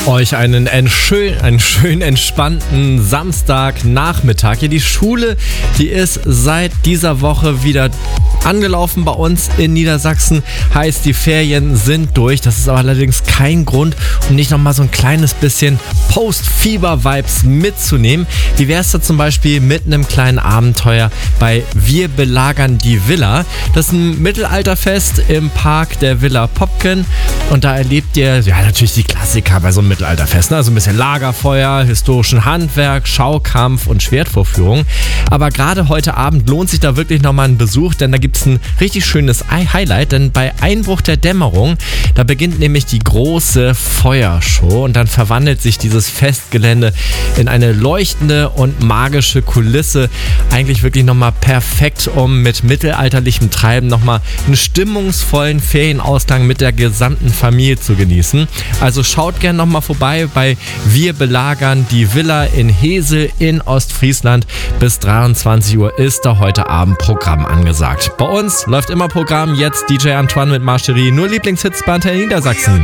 Euch einen schön entspannten Samstagnachmittag. Hier die Schule, die ist seit dieser Woche wieder angelaufen bei uns in Niedersachsen. Heißt, die Ferien sind durch. Das ist aber allerdings kein Grund, um nicht nochmal so ein kleines bisschen Post-Fieber-Vibes mitzunehmen. Wie wäre es da zum Beispiel mit einem kleinen Abenteuer bei Wir belagern die Villa? Das ist ein Mittelalterfest im Park der Villa Popken. Und da erlebt ihr natürlich die Klassiker bei so einem Mittelalterfest. Ne? Also ein bisschen Lagerfeuer, historischen Handwerk, Schaukampf und Schwertvorführung. Aber gerade heute Abend lohnt sich da wirklich nochmal ein Besuch, denn da gibt es ein richtig schönes Highlight. Denn bei Einbruch der Dämmerung, da beginnt nämlich die große Feuershow und dann verwandelt sich dieses Festgelände in eine leuchtende und magische Kulisse. Eigentlich wirklich nochmal perfekt, um mit mittelalterlichem Treiben nochmal einen stimmungsvollen Ferienausklang mit der gesamten Familie zu genießen. Also schaut gerne nochmal vorbei bei Wir belagern die Villa in Hesel in Ostfriesland. Bis 23 Uhr ist da heute Abend Programm angesagt. Bei uns läuft immer Programm, jetzt DJ Antoine mit Marcherie, nur Lieblingshits bei Antenne Niedersachsen.